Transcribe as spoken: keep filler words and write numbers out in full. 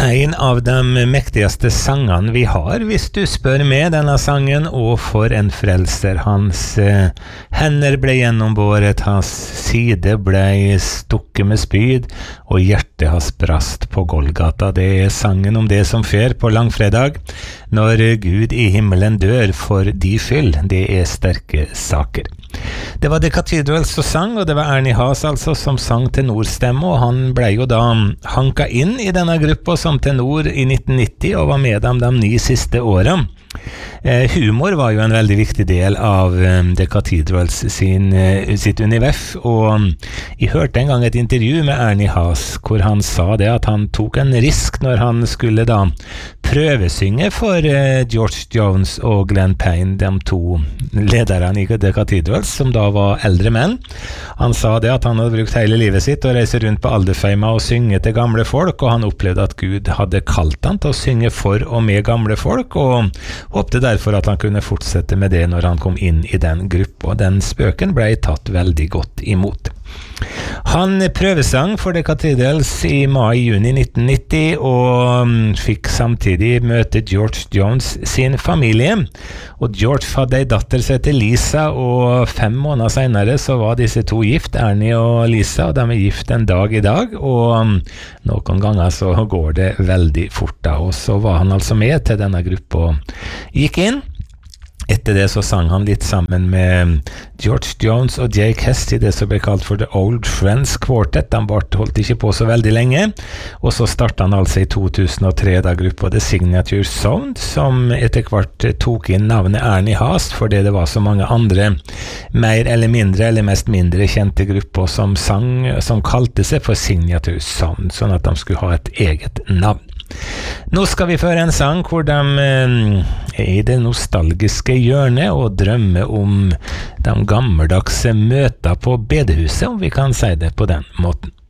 En av de mektigste sangene vi har, hvis du spør med denne sangen, og for en frelser. Hans eh, hender ble gjennombåret, hans side ble stukket med spyd, og hjertet hans brast på Golgata. Det er sangen om det som fer på langfredag, når Gud i himmelen dør for de fyll. Det er sterke saker. Det var The Cathedrals som sang, og det var Ernie Haas altså som sang tenorstemme, og han ble jo da hanka inn i denne gruppa som tenor i nitten nitti, og var med dem de ni siste årene. Eh, humor var jo en veldig viktig del av um, The Cathedrals sin, uh, sitt univers, og jeg hørte en gang et intervju med Ernie Haas, hvor han sa det at han tok en risk når han skulle da prøvesynge for uh, George Jones og Glenn Payne, de to lederne i The Cathedrals, som da var eldre menn. Han sa det at han hadde brukt hele livet sitt å reise rundt på alderfeima og synge til gamle folk, og han opplevde at Gud hadde kalt han til å synge for og med gamle folk, og håpte derfor at han kunne fortsette med det når han kom inn i den gruppa, og den spøken ble tatt veldig godt imot. Han prøvesang for The Cathedrals i mai-juni nitten nitti, og um, fikk samtidig møte George Jones sin familie, og George hadde en datter som heter Lisa, og fem måneder senere så var disse to gift, Ernie og Lisa, og de er gift en dag i dag, og um, noen ganger så går det veldig fort da, og så var han altså med til denne gruppa og gikk inn. Etter det så sang han litt sammen med George Jones og Jake Hess i det som ble kalt for The Old Friends Quartet. De holdt ikke på så veldig lenge, og så startet han altså i to tusen og tre da gruppa The Signature Sound, som etter hvert tok inn navnet Ernie Haas, fordi det var så mange andre mer eller mindre, eller mest mindre kjente grupper som sang, som kalte seg for Signature Sound, sånn at de skulle ha et eget navn. Nå skal vi føre en sang hvor de eh, er i det nostalgiske hjørnet og drømmer om de gammeldagse møter på bedehuset, om vi kan si det på den måten.